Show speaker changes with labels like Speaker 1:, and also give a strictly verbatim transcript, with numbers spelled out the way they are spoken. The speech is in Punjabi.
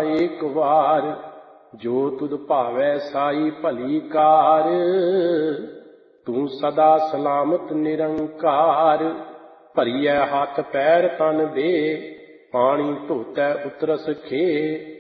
Speaker 1: ਏਕ ਵਾਰ। ਜੋ ਤੁਧ ਭਾਵੈ ਸਾਈ ਭਲੀ ਕਾਰ। ਤੂੰ ਸਦਾ ਸਲਾਮਤ ਨਿਰੰਕਾਰ। ਭਰੀਐ ਹੱਥ ਪੈਰ ਤਨ ਦੇ, ਪਾਣੀ ਧੋਤੈ ਉਤਰਸ ਖੇ।